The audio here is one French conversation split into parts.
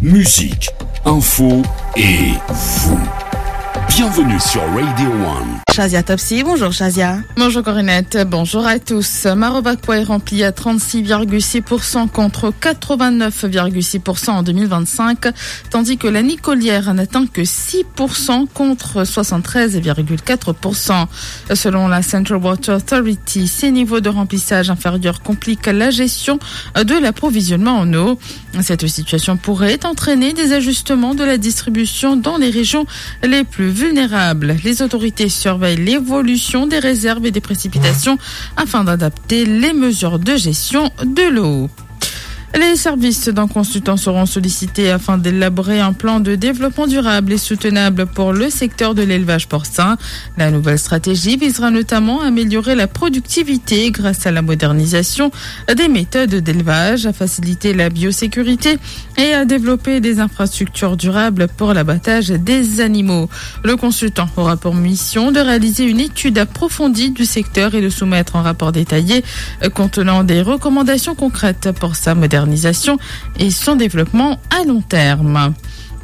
musique, info et vous. Bienvenue sur Radio One. Shazia Topsy, bonjour Shazia. Bonjour Corinette, bonjour à tous. Marobacoa est rempli à 36,6% contre 89,6% en 2025, tandis que la Nicolière n'atteint que 6% contre 73,4%. Selon la Central Water Authority, ces niveaux de remplissage inférieurs compliquent la gestion de l'approvisionnement en eau. Cette situation pourrait entraîner des ajustements de la distribution dans les régions les plus vulnérables. Les autorités surveillent l'évolution des réserves et des précipitations afin d'adapter les mesures de gestion de l'eau. Les services d'un consultant seront sollicités afin d'élaborer un plan de développement durable et soutenable pour le secteur de l'élevage porcin. La nouvelle stratégie visera notamment à améliorer la productivité grâce à la modernisation des méthodes d'élevage, à faciliter la biosécurité et à développer des infrastructures durables pour l'abattage des animaux. Le consultant aura pour mission de réaliser une étude approfondie du secteur et de soumettre un rapport détaillé contenant des recommandations concrètes pour sa modernisation et son développement à long terme.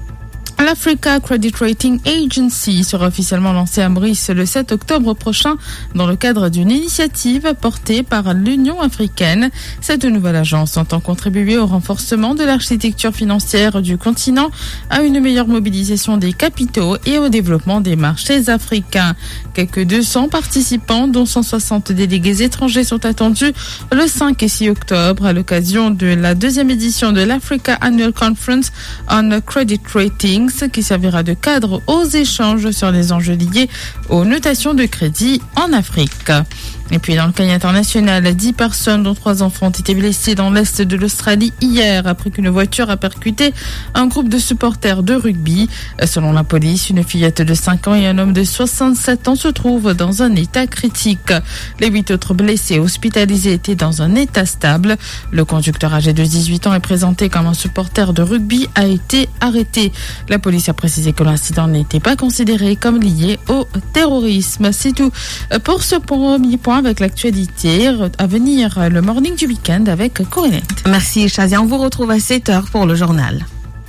L'Africa Credit Rating Agency sera officiellement lancée à Maurice le 7 octobre prochain dans le cadre d'une initiative portée par l'Union africaine. Cette nouvelle agence entend contribuer au renforcement de l'architecture financière du continent, à une meilleure mobilisation des capitaux et au développement des marchés africains. Quelques 200 participants, dont 160 délégués étrangers, sont attendus le 5 et 6 octobre à l'occasion de la deuxième édition de l'Africa Annual Conference on Credit Ratings, qui servira de cadre aux échanges sur les enjeux liés aux notations de crédit en Afrique. Et puis dans le cas international, 10 personnes dont 3 enfants ont été blessés dans l'est de l'Australie hier après qu'une voiture a percuté un groupe de supporters de rugby. Selon la police, une fillette de 5 ans et un homme de 67 ans se trouvent dans un état critique. Les 8 autres blessés hospitalisés étaient dans un état stable. Le conducteur âgé de 18 ans et présenté comme un supporter de rugby a été arrêté. La police a précisé que l'incident n'était pas considéré comme lié au terrorisme. C'est tout pour ce premier point avec l'actualité. À venir, le morning du week-end avec Corinette. Merci Shazia, on vous retrouve à 7h pour le journal.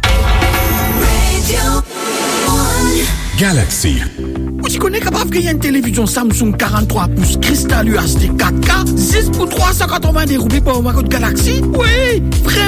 Galaxy. Tu connais capable qu'il y a une télévision Samsung 43 pouces Crystal UHD 4K 6 pour 380 roupies pour un Galaxy? Oui, vraiment.